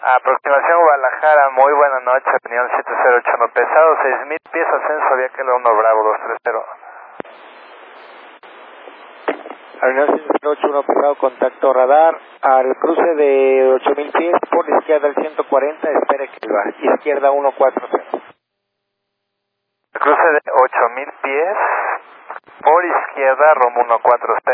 Aproximación Guadalajara, muy buena noche, opinión 7081 pesado, 6000 pies, ascenso, vía Kilo 1 Bravo 230. Avenida 7081 pesado, contacto radar, al cruce de 8000 pies, por la izquierda el 140, espere que va, izquierda 140. El cruce de 8000 pies, por izquierda, rumbo 140.